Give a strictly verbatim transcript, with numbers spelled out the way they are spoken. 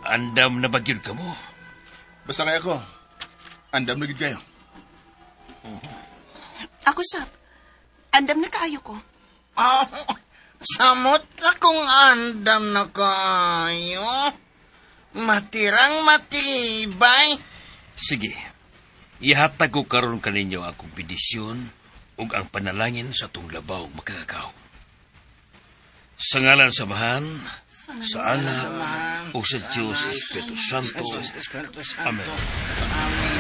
Andam na bagyod ka mo. Basta kaya ko, andam na gid kayo. Ako, Sap. Andam na kaayo ko. Oh, samot na kung andam na kayo. Matirang matibay. Sige, ihatag ko karon kaninyo akong pedisyon ug ang panalangin sa tong labaw makakakaw. Sa ngalan sa Mahan, sa Anak, o sa Diyos Espiritu Santo. Amen.